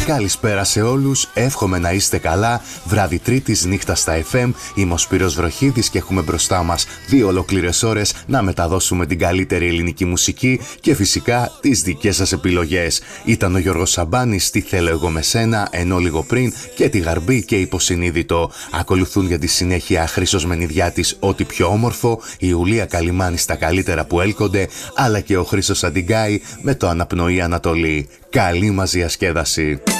Καλησπέρα σε όλους, εύχομαι να είστε καλά. Βράδυ Τρίτης, νύχτα στα FM. Είμαι ο Σπύρος Βροχίδης και έχουμε μπροστά μας 2 ολόκληρες ώρες να μεταδώσουμε την καλύτερη ελληνική μουσική και φυσικά τις δικές σας επιλογές. Ήταν ο Γιώργος Σαμπάνης, Τι θέλω εγώ με σένα, ενώ λίγο πριν και Τη Γαρμπή και Υποσυνείδητο. Ακολουθούν για τη συνέχεια Χρήστος Μενιδιάτης, Ό,τι πιο όμορφο, η Ιουλία Καλιμάνη στα καλύτερα που έλκονται, αλλά και ο Χρήστος Αντιγκάη με το Αναπνοή Ανατολή. Καλή μας διασκέδαση.